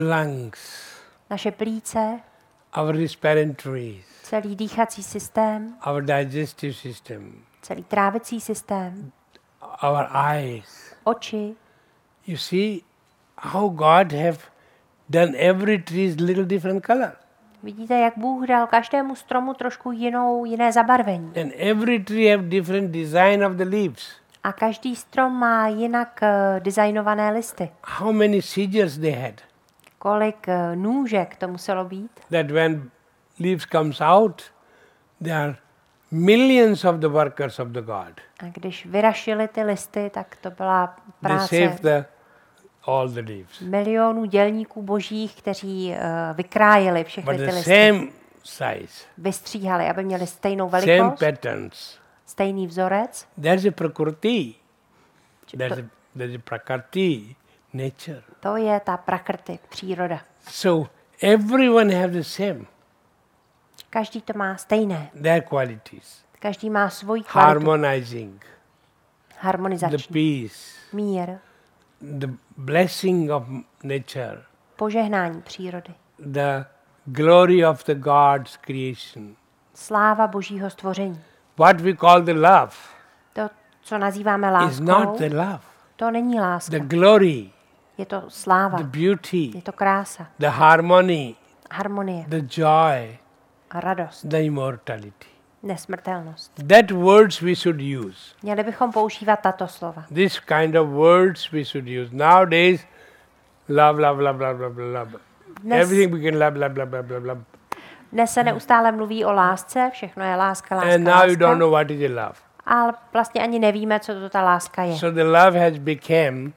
lungs, naše plíce, our respiratory, celý dýchací systém, our digestive system, celý trávicí systém, our eyes. oči. You see how God have done every tree little different color. Vidíte, jak Bůh dal každému stromu trošku jiné zabarvení. And every tree have different design of the leaves. A každý strom má jinak designované listy. How many scissors they had. Kolik nůžek to muselo být. That when leaves comes out, there are millions of the workers of the God. A když vyrašili ty listy, tak to byla práce They saved all the leaves. milionů dělníků božích, kteří vykrájeli všechny But ty the listy. same size, Vystříhali, aby měli stejnou same velikost, patterns. stejný vzorec. There's a prakriti. There's a prakriti, nature. To je ta prakrti, příroda. So everyone have the same. Každý to má stejné. Their qualities. Každý má svoji kvalitu. Harmonizing, the Harmonizační. peace, Mír, the blessing of nature, požehnání přírody. the glory of the God's creation. Sláva božího stvoření. What we call the love To, co nazýváme is láskou, not the love. to není láska. The glory, Je to sláva, the beauty, je to krása, the harmony, harmonie the joy, a radost, the immortality. nesmrtelnost. That words we should use. Měli bychom používat tato slova. This kind of words we should use. Nowadays, love, love, love, love, love, love. Everything we can love, love, love, love, love, love. Dnes se neustále mluví o lásce, všechno je láska, láska, And now you don't láska, know what is a love. ale vlastně ani nevíme, co to ta láska je. So the love has become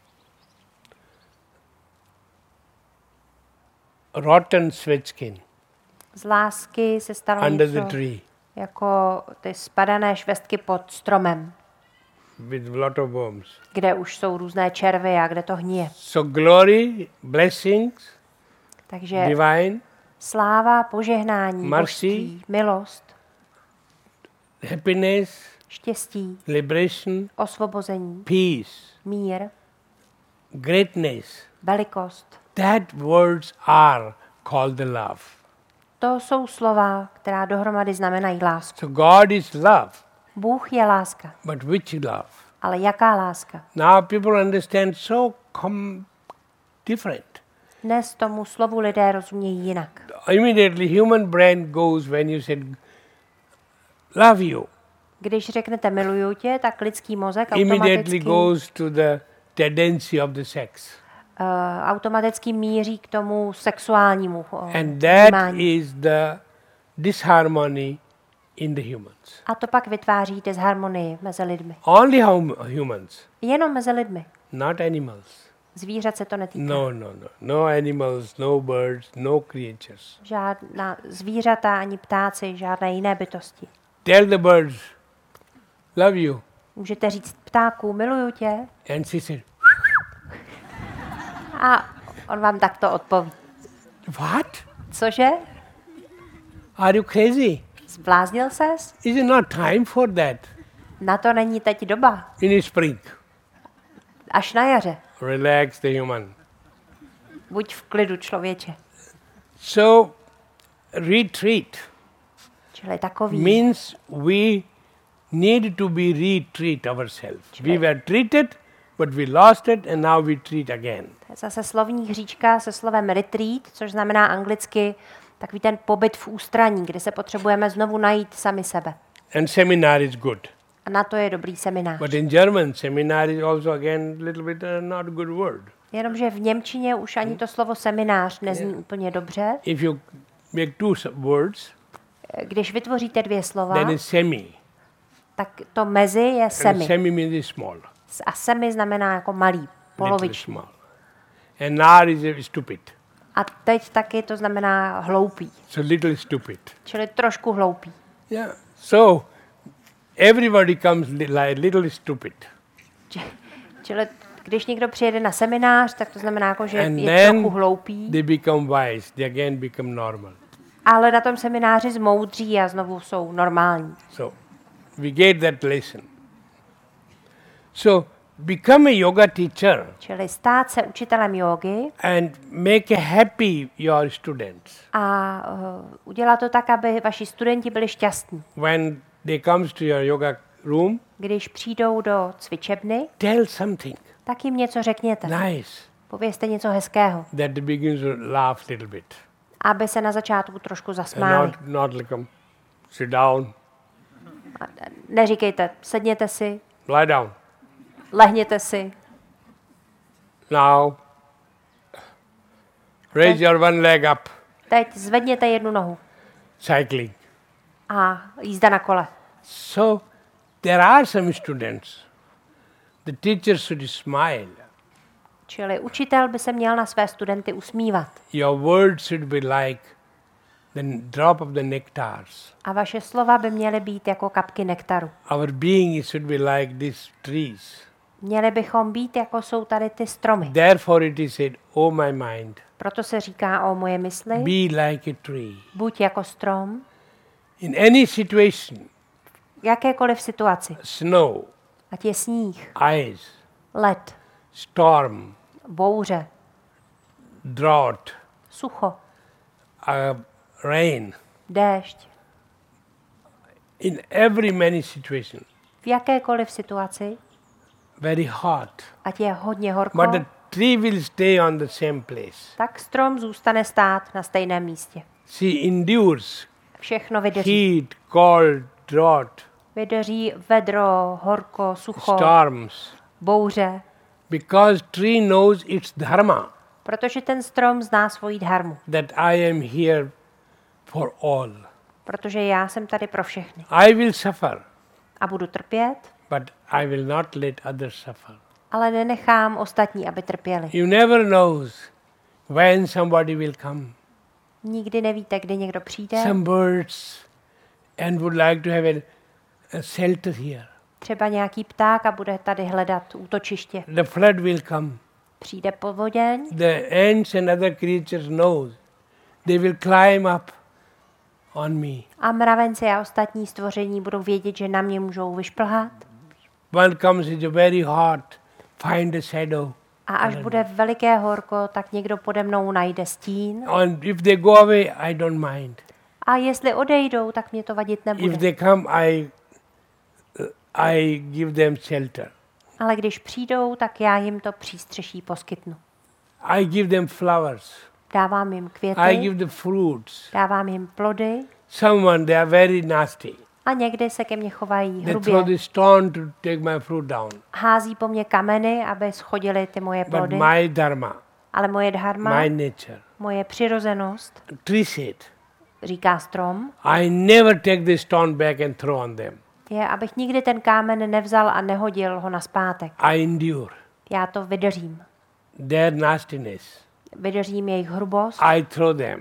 rotten sweatskin Z lásky se stalo under the něco tree jako ty spadané švestky pod stromem, with a lot of worms. kde už jsou různé červy a kde to hníje. So glory, blessings, Takže divine, sláva, požehnání, Mercy. božství, milost, happiness, štěstí, liberation, osvobození, peace, mír, greatness. velikost. That words are called the love. To jsou slova, která dohromady znamenají lásku. So God is love, Bůh je láska, but which love? ale jaká láska? Now people understand so different. Dnes tomu slovu lidé rozumějí jinak. Immediately human brain goes when you said love you. Když řeknete miluju tě, tak lidský mozek Immediately goes to the tendency of the sex. automaticky míří k tomu sexuálnímu And that vnímání. is the disharmony in the humans. A to pak vytváří disharmonii mezi lidmi. Only humans, Jenom mezi lidmi. not animals. Zvířat se to netýká. No, no, no. No animals, no birds, no creatures. Žádná zvířata ani ptáci, žádné jiné bytosti. Tell the birds, love you. Můžete říct ptáku, miluju tě, And she said, a on vám takto odpoví. what? Cože? Are you crazy? Zbláznil ses? Is it not time for that Na to není teď doba. in spring? Až na jaře. Relax the human. Buď v klidu, člověče. So, retreat Čili takový. means we need to be retreat ourselves. We were treated, but we lost it and now we treat again. To je zase slovní hříčka se slovem retreat, což znamená anglicky takový ten pobyt v ústraní, kde se potřebujeme znovu najít sami sebe. And seminar is good. A na to je dobrý seminář. But in German, seminar is also again little bit not a good word. Jenomže v němčině už ani to slovo seminář nezní úplně dobře. If you make two words, Když vytvoříte dvě slova, then it's semi. tak to mezi je And semi. semi means small. A semi znamená jako malý, Little poloviční. small. And nar is stupid. A teď taky to znamená hloupý, So little stupid. čili trošku hloupý. Yeah. So everybody comes like little stupid. Čili když někdo přijede na seminář, tak to znamená, jako, že And je then trochu hloupý, they become wise. They again become normal. ale na tom semináři zmoudří a znovu jsou normální. So we get that lesson. So become a yoga teacher Čili stát se učitelem jógy and make happy your students. a udělat to tak, aby vaši studenti byli šťastní. When they comes to your yoga room, Když přijdou do cvičebny, tell something tak jim něco řekněte. nice Povězte něco hezkého, that they begins to laugh a little bit. aby se na začátku trošku And zasmáli. not like sit down, Neříkejte, sedněte si, lie down. lehněte si, Now raise your one leg up, teď zvedněte jednu nohu cycling. a jízda na kole. So there are some students, the teacher should smile. Čili učitel by se měl na své studenty usmívat. Your words should be like the drop of the nectars. A vaše slova by měly být jako kapky nektaru. Our being should be like these trees. Měli bychom být, jako jsou tady ty stromy. Therefore it is said, O my mind, Proto se říká o moje mysli, be like a tree. buď jako strom, In any situation, v jakékoliv situaci, snow, ať je sníh, ice, led, storm, bouře, drought, sucho, rain, déšť, in every many situation, v jakékoliv situaci, very hot, ať je hodně horko, but the tree will stay on the same place. tak strom zůstane stát na stejném místě. She endures Všechno vydrží. heat, cold, drought, Vydrží vedro, horko, sucho, storms, bouře, because tree knows its dharma, protože ten strom zná svoji dharmu. that I am here for all. Protože já jsem tady pro všechny. I will suffer, A budu trpět, but I will not let others suffer. ale nenechám ostatní, aby trpěli. You never knows when somebody will come. Nikdy nevíte, kdy někdo přijde. Some birds and would like to have a shelter here. Třeba nějaký pták a bude tady hledat útočiště. The flood will come. Přijde povoděň The ants and other creatures knows. They will climb up on me. a mravenci a ostatní stvoření budou vědět, že na mě můžou vyšplhat. One comes, it's very hot, find a shadow. A až bude veliké horko, tak někdo pode mnou najde stín. And if they go away, I don't mind. A jestli odejdou, tak mě to vadit If nebude. they come, I give them shelter. Ale když přijdou, tak já jim to přístřeší poskytnu. I give them flowers. Dávám jim I květy, give the fruits. dávám jim plody Someone, they are very nasty. a někdy se ke mně chovají They throw hrubě. the stone to take my fruit down. Hází po mně kameny, aby schodily ty moje But plody. my dharma, Ale moje dharma, my nature, moje přirozenost, tree said, říká strom, I never take the stone back and throw on them. je, abych nikdy ten kámen nevzal a nehodil ho naspátek. I endure Já to vydržím. their nastiness. Vydržím jejich hrubost I throw them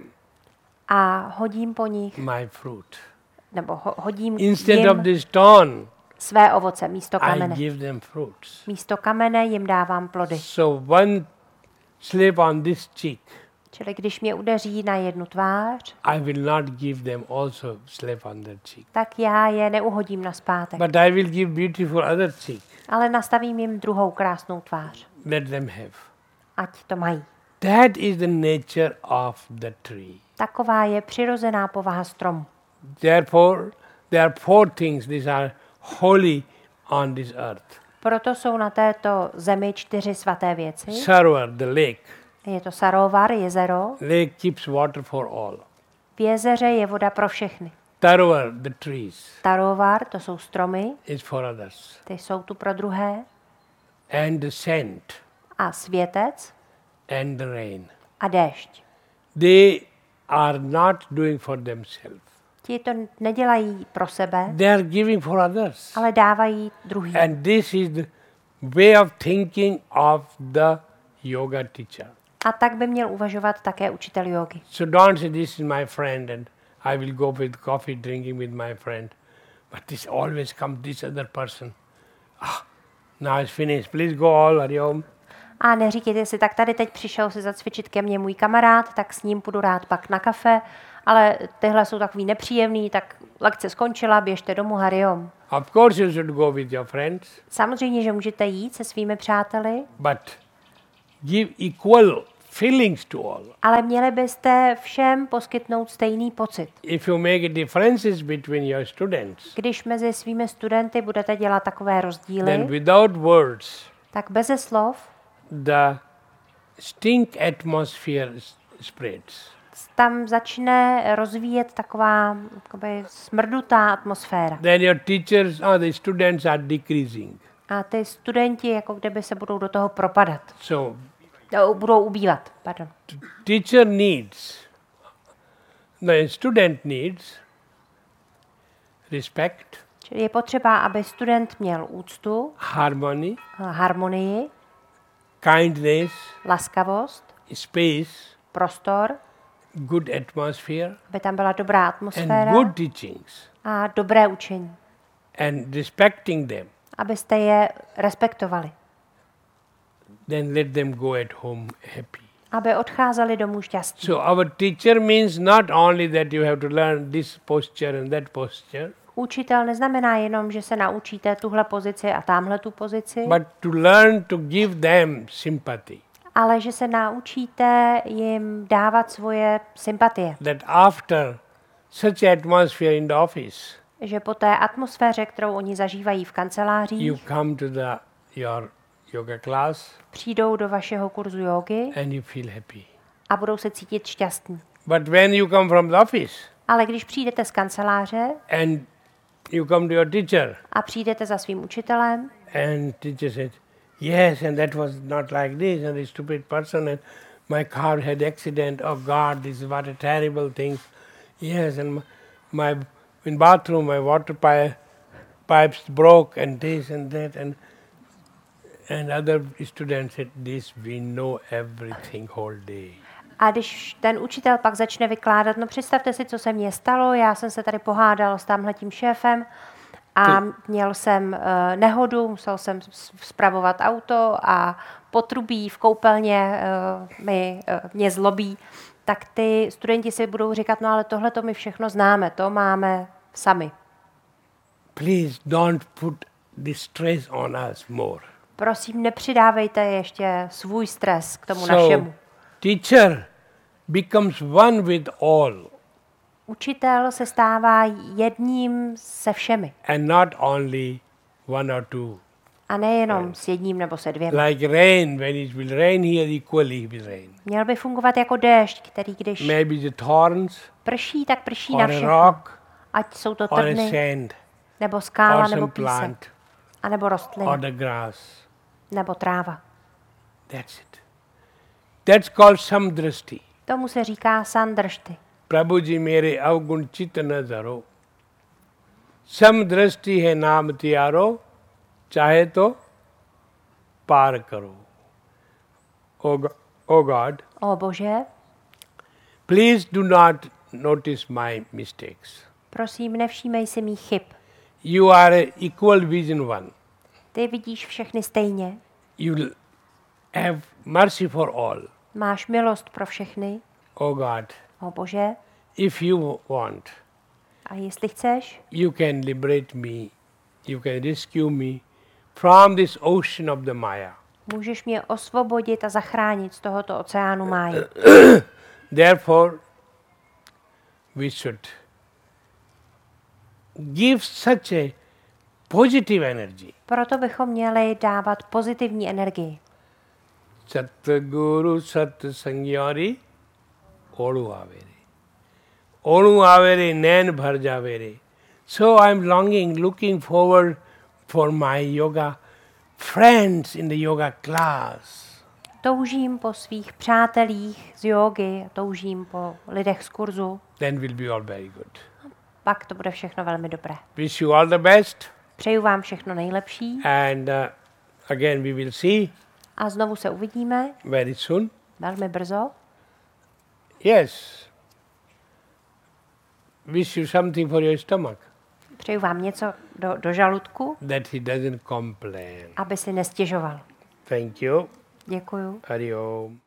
a hodím po nich, my fruit. nebo hodím Instead of jim the stone, své ovoce místo I kamene. give them fruits. Místo kamene jim dávám plody. So one slap on this cheek, Čili když mě udeří na jednu tvář, I will not give them also slap on their cheek. tak já je neuhodím naspátek. But I will give beautiful other cheek. Ale nastavím jim druhou krásnou tvář. Let them have. Ať to mají. That is the nature of the tree. Taková je přirozená povaha stromu. Therefore, there are four things these are holy on this earth. Proto jsou na této zemi 4 svaté věci. Sarovar, the lake. Je to Sarovar, jezero. Lake keeps water for all. V jezeře je voda pro všechny. Tarovar, the trees, Tarovar, to jsou stromy, is for others. ty jsou tu pro druhé. And the scent A světec and the rain. a déšť. They are not doing for themselves. Ti to nedělají pro sebe, They are giving for others. ale dávají druhým. And this is the way of thinking of the yoga teacher. A tak by měl uvažovat také učitel jógy. So don't say this is my friend and I will go with coffee drinking with my friend. But this always comes this other person. Now it's finished. Please go all, Hari Om. A neříkejte si, tak tady teď přišel si zacvičit ke mně můj kamarád, tak s ním půjdu rád pak na kafe ale tyhle jsou takový nepříjemný, tak lekce skončila, běžte domů, hariom. Of course you should go with your friends, Samozřejmě, že můžete jít se svými přáteli, but give equal feelings to all. ale měli byste všem poskytnout stejný pocit. If you make differences between your students, Když mezi svými studenty budete dělat takové rozdíly, then without words, tak beze slov the stink atmosphere spreads. tam začne rozvíjet taková jakoby smrdutá atmosféra. Then your teachers or the students are decreasing. A ty studenti jako kdyby se budou do toho propadat. So Budou ubývat, pardon. teacher needs, the student needs respect, Čili je potřeba, aby student měl úctu, harmony, harmonii, kindness, laskavost, space, prostor, good atmosphere, aby tam byla dobrá and atmosféra good teachings, a dobré učení. and respecting them. Abyste je respektovali. Then let them go at home happy. Aby odcházeli domů šťastní. So our teacher means not only that you have to learn this posture and that posture, Učitel neznamená jenom, že se naučíte tuhle pozici a tamhle tu pozici, but to learn to give them sympathy. ale že se naučíte jim dávat svoje sympatie. That after such atmosphere in the office, Že po té atmosféře, kterou oni zažívají v you kancelářích, come to your yoga class přijdou do vašeho kurzu jógy and you feel happy. a budou se cítit šťastní. But when you come from the office Ale když přijdete z kanceláře and you come to your teacher a přijdete za svým učitelem and teacher says, yes, and that was not like this, and the stupid person, and my car had accident, oh God, this is what a terrible thing. Yes, and my in bathroom my water pipes broke, and this and that, and other students said, this we know everything whole day. a když ten učitel pak začne vykládat, no představte si, co se mně stalo, já jsem se tady pohádal s tamhletím šéfem a měl jsem nehodu, musel jsem spravovat auto a potrubí v koupelně mě zlobí, tak ty studenti si budou říkat, no ale tohle to my všechno známe, to máme sami. Please don't put the stress on us more. Prosím, nepřidávejte ještě svůj stres k tomu So, našemu. teacher becomes one with all Učitel se stává jedním se všemi and not only one or two. a nejenom s jedním nebo se dvěma. Like rain, when it will rain here, equally it will rain. Měl by fungovat jako déšť, který když Maybe the thorns prší, tak prší or na a všechno. rock Ať jsou to or a trny, sand nebo skála, or nebo some písek, plant a nebo or rostlina, the grass. nebo tráva. That's it. That's called samdrashti. Tomu se říká sandršty. प्रभु मेरे अवगुण चित न धरो समदृष्टि है नाम त्यारो चाहे तो पार करो. Oh God, O Bože, please do not notice my mistakes. prosím, nevšímej si mých chyb. You are an equal vision one. Ty vidíš všechny stejně. You will have mercy for all. Máš milost pro všechny. Oh God, O Bože, if you want, a jestli chceš, you can liberate me. You can rescue me from this ocean of the Maya. můžeš mě osvobodit a zachránit z tohoto oceánu máje. Therefore, we should give such a positive energy. Proto bychom měli dávat pozitivní energii. Satguru Satsangyari Odu Avere. Odu Avere Nain Bhar Javere. So I am looking forward for my yoga friends in the yoga class. Toužím po svých přátelích z jógy, toužím po lidech z kurzu. Then will be all very good. Pak to bude všechno velmi dobré. Wish you all the best. Přeju vám všechno nejlepší And again we will see a znovu se uvidíme very soon. velmi brzo. Yes. Wish you something for your stomach, Přeju vám něco do žaludku, that he doesn't complain. aby si nestěžoval. Thank you. Děkuju. Hari Om.